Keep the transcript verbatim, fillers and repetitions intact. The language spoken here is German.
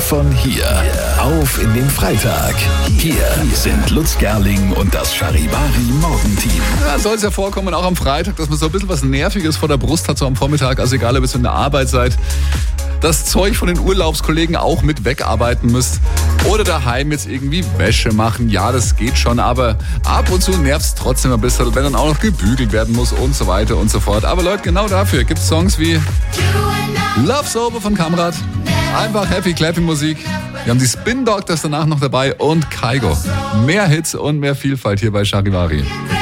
von hier. Auf in den Freitag. Hier sind Lutz Gerling und das Charivari Morgenteam. Ja, soll es ja vorkommen, auch am Freitag, dass man so ein bisschen was Nerviges vor der Brust hat, so am Vormittag. Also egal, ob ihr in der Arbeit seid, das Zeug von den Urlaubskollegen auch mit wegarbeiten müsst. Oder daheim jetzt irgendwie Wäsche machen. Ja, das geht schon, aber ab und zu nervt es trotzdem ein bisschen, wenn dann auch noch gebügelt werden muss und so weiter und so fort. Aber Leute, genau dafür gibt es Songs wie Love Sober von Kamrat. Einfach Happy Clappy Musik. Wir haben die Spin Doctors danach noch dabei und Kaigo. Mehr Hits und mehr Vielfalt hier bei Charivari.